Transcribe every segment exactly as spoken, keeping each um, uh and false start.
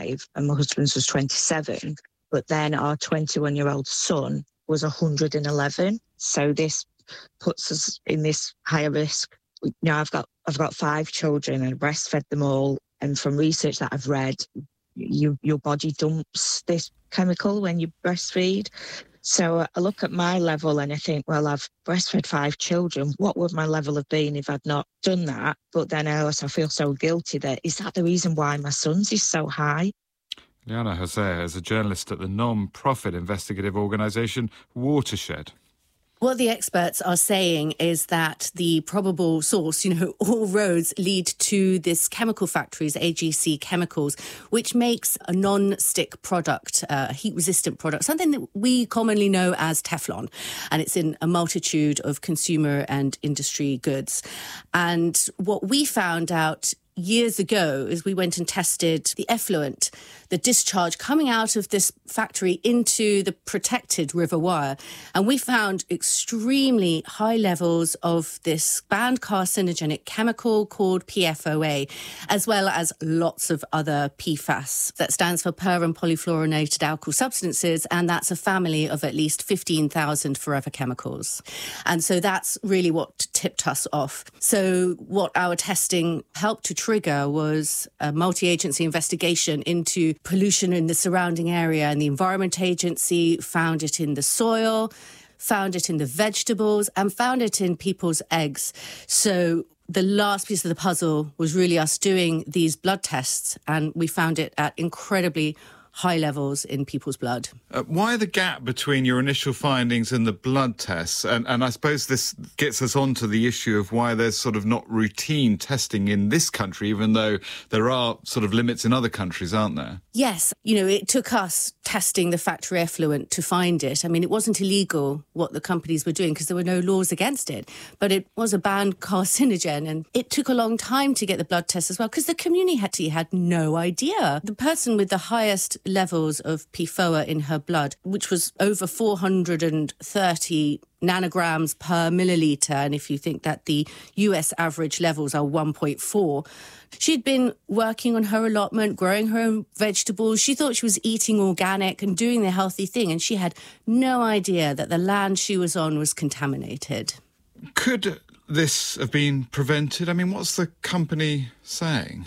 twenty-five and my husband's was twenty-seven. But then our twenty-one-year-old son was one hundred eleven. So this puts us in this higher risk. You know, I've got I've got five children and I breastfed them all. And from research that I've read, you, your body dumps this chemical when you breastfeed. So I look at my level and I think, well, I've breastfed five children. What would my level have been if I'd not done that? But then I also feel so guilty that, is that the reason why my son's is so high? Liana Hosea is a journalist at the non-profit investigative organisation Watershed. What the experts are saying is that the probable source, you know, all roads lead to this chemical factories, A G C Chemicals, which makes a non-stick product, uh, a heat-resistant product, something that we commonly know as Teflon. And it's in a multitude of consumer and industry goods. And what we found out years ago is we went and tested the effluent, the discharge coming out of this factory into the protected River Wyre. And we found extremely high levels of this banned carcinogenic chemical called P F O A, as well as lots of other P FAS. That stands for per and polyfluorinated alkyl substances, and that's a family of at least fifteen thousand forever chemicals. And so that's really what tipped us off. So what our testing helped to trigger was a multi-agency investigation into pollution in the surrounding area, and the Environment Agency found it in the soil, found it in the vegetables, and found it in people's eggs. So the last piece of the puzzle was really us doing these blood tests, and we found it at incredibly high levels in people's blood. Uh, why the gap between your initial findings and the blood tests? And, and I suppose this gets us on to the issue of why there's sort of not routine testing in this country, even though there are sort of limits in other countries, aren't there? Yes. You know, it took us testing the factory effluent to find it. I mean, it wasn't illegal what the companies were doing because there were no laws against it, but it was a banned carcinogen, and it took a long time to get the blood test as well because the community had no idea. The person with the highest levels of P F O A in her blood, which was over four hundred thirty nanograms per milliliter, and if you think that the U S average levels are one point four, she'd been working on her allotment, growing her own vegetables. She thought she was eating organic and doing the healthy thing, and she had no idea that the land she was on was contaminated. Could this have been prevented? I mean, what's the company saying?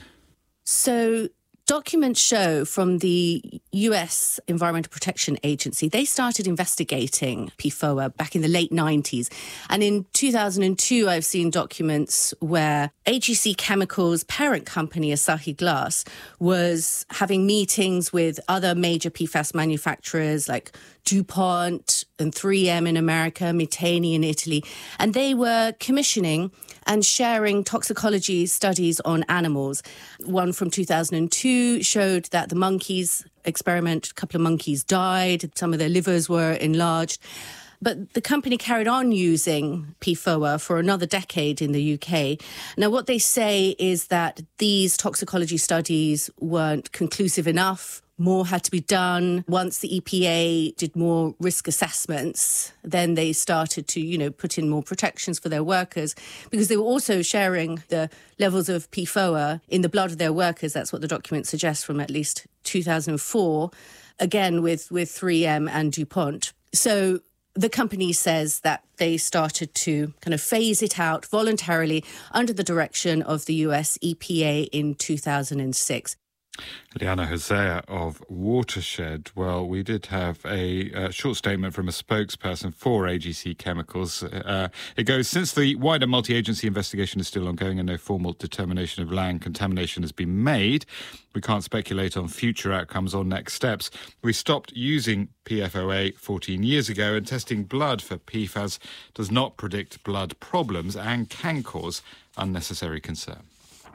So documents show from the U S Environmental Protection Agency, they started investigating P F O A back in the late nineties. And in two thousand two, I've seen documents where A G C Chemicals' parent company, Asahi Glass, was having meetings with other major P FAS manufacturers like DuPont and three M in America, Miteni in Italy. And they were commissioning and sharing toxicology studies on animals. One from two thousand two showed that the monkeys experiment, a couple of monkeys died, some of their livers were enlarged. But the company carried on using P F O A for another decade in the U K. Now, what they say is that these toxicology studies weren't conclusive enough. More had to be done. Once the E P A did more risk assessments, then they started to, you know, put in more protections for their workers because they were also sharing the levels of P F O A in the blood of their workers. That's what the document suggests from at least two thousand four, again with, with three M and DuPont. So the company says that they started to kind of phase it out voluntarily under the direction of the U S E P A in two thousand six. Liana Hosea of Watershed. Well, we did have a uh, short statement from a spokesperson for A G C Chemicals. Uh, it goes, since the wider multi-agency investigation is still ongoing and no formal determination of land contamination has been made, we can't speculate on future outcomes or next steps. We stopped using P F O A fourteen years ago, and testing blood for P FAS does not predict blood problems and can cause unnecessary concern.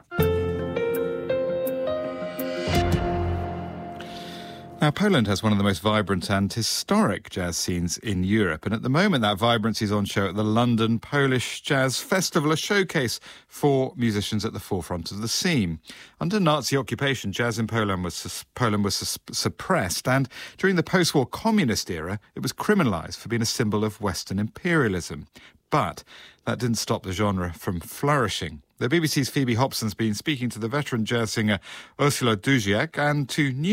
Now, Poland has one of the most vibrant and historic jazz scenes in Europe, and at the moment that vibrancy is on show at the London Polish Jazz Festival, a showcase for musicians at the forefront of the scene. Under Nazi occupation, jazz in Poland was sus- Poland was sus- suppressed, and during the post-war communist era, it was criminalised for being a symbol of Western imperialism. But that didn't stop the genre from flourishing. The B B C's Phoebe Hobson's been speaking to the veteran jazz singer Ursula Duziak and to new